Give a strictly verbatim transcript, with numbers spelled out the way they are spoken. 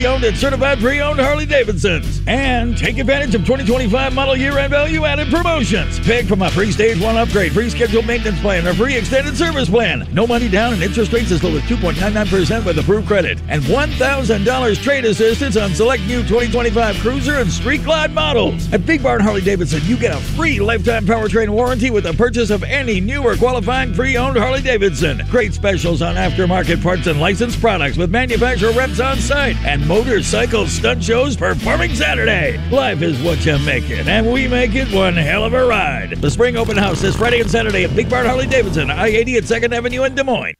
Owned and certified pre-owned Harley-Davidsons. And take advantage of twenty twenty-five model year-end value-added promotions. Pick from a free Stage one upgrade, free scheduled maintenance plan, or free extended service plan. No money down and interest rates as low as two point nine nine percent with approved credit. And one thousand dollars trade assistance on select new twenty twenty-five Cruiser and Street Glide models. At Big Barn Harley-Davidson, you get a free lifetime powertrain warranty with the purchase of any new or qualifying pre-owned Harley-Davidson. Great specials on aftermarket parts and licensed products with manufacturer reps on site. And motorcycle stunt shows performing Saturday. Life is what you make it, and we make it one hell of a ride. The spring open house this Friday and Saturday at Big Barn Harley-Davidson, I eighty at second Avenue in Des Moines.